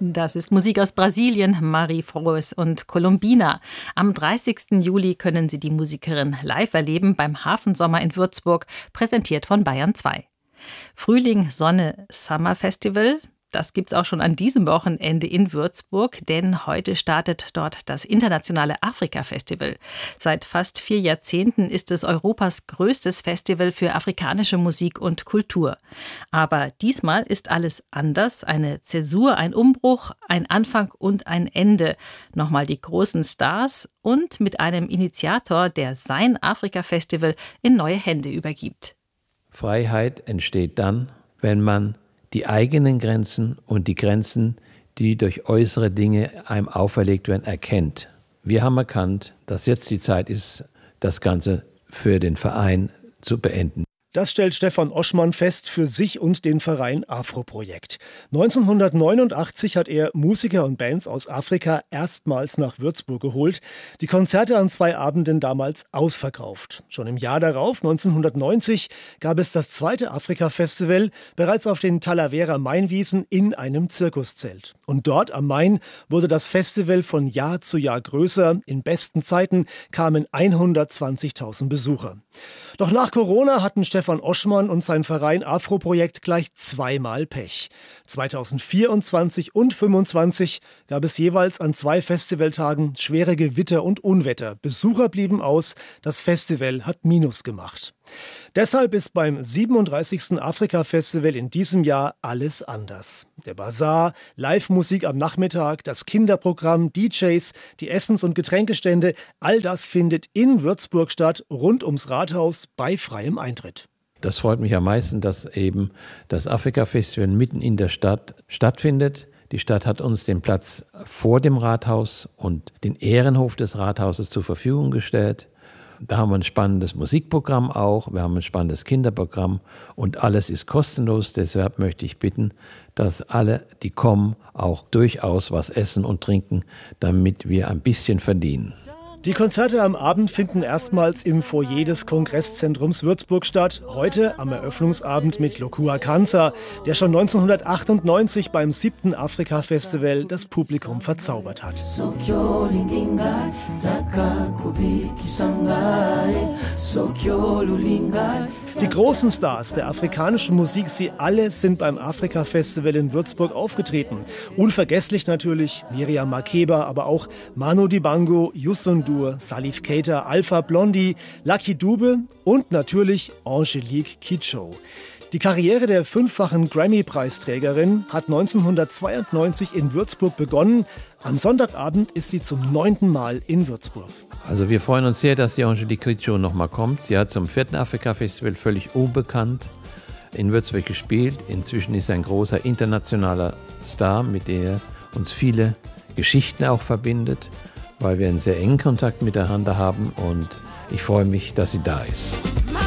Das ist Musik aus Brasilien, Mari Froes und Colombina. Am 30. Juli können Sie die Musikerin live erleben beim Hafensommer in Würzburg, präsentiert von Bayern 2. Frühling, Sonne, Summer Festival. Das gibt's auch schon an diesem Wochenende in Würzburg, denn heute startet dort das internationale Afrika-Festival. Seit fast 4 Jahrzehnten ist es Europas größtes Festival für afrikanische Musik und Kultur. Aber diesmal ist alles anders. Eine Zäsur, ein Umbruch, ein Anfang und ein Ende. Nochmal die großen Stars und mit einem Initiator, der sein Afrika-Festival in neue Hände übergibt. Freiheit entsteht dann, wenn man die eigenen Grenzen und die Grenzen, die durch äußere Dinge einem auferlegt werden, erkennt. Wir haben erkannt, dass jetzt die Zeit ist, das Ganze für den Verein zu beenden. Das stellt Stefan Oschmann fest für sich und den Verein Afro-Projekt. 1989 hat er Musiker und Bands aus Afrika erstmals nach Würzburg geholt. Die Konzerte an 2 Abenden damals ausverkauft. Schon im Jahr darauf, 1990, gab es das zweite Afrika-Festival, bereits auf den Talavera Mainwiesen in einem Zirkuszelt. Und dort am Main wurde das Festival von Jahr zu Jahr größer. In besten Zeiten kamen 120.000 Besucher. Doch nach Corona hatten Stefan Oschmann und sein Verein Afro-Projekt gleich zweimal Pech. 2024 und 2025 gab es jeweils an 2 Festivaltagen schwere Gewitter und Unwetter. Besucher blieben aus, das Festival hat Minus gemacht. Deshalb ist beim 37. Afrika-Festival in diesem Jahr alles anders. Der Bazar, Live-Musik am Nachmittag, das Kinderprogramm, DJs, die Essens- und Getränkestände, all das findet in Würzburg statt, rund ums Rathaus, bei freiem Eintritt. Das freut mich am meisten, dass eben das Afrika-Festival mitten in der Stadt stattfindet. Die Stadt hat uns den Platz vor dem Rathaus und den Ehrenhof des Rathauses zur Verfügung gestellt. Da haben wir ein spannendes Musikprogramm auch, wir haben ein spannendes Kinderprogramm und alles ist kostenlos. Deshalb möchte ich bitten, dass alle, die kommen, auch durchaus was essen und trinken, damit wir ein bisschen verdienen. Die Konzerte am Abend finden erstmals im Foyer des Kongresszentrums Würzburg statt. Heute am Eröffnungsabend mit Lokua Kanza, der schon 1998 beim 7. Afrika-Festival das Publikum verzaubert hat. Die großen Stars der afrikanischen Musik, sie alle sind beim Afrika-Festival in Würzburg aufgetreten. Unvergesslich natürlich Miriam Makeba, aber auch Manu Dibango, Youssou N'Dour, Salif Keita, Alpha Blondy, Lucky Dube und natürlich Angelique Kidjo. Die Karriere der 5-fachen Grammy-Preisträgerin hat 1992 in Würzburg begonnen. Am Sonntagabend ist sie zum 9. Mal in Würzburg. Also wir freuen uns sehr, dass die Angelique Kidjo nochmal kommt. Sie hat zum 4. Afrika-Festival völlig unbekannt in Würzburg gespielt. Inzwischen ist sie ein großer internationaler Star, mit der uns viele Geschichten auch verbindet, weil wir einen sehr engen Kontakt miteinander haben und ich freue mich, dass sie da ist.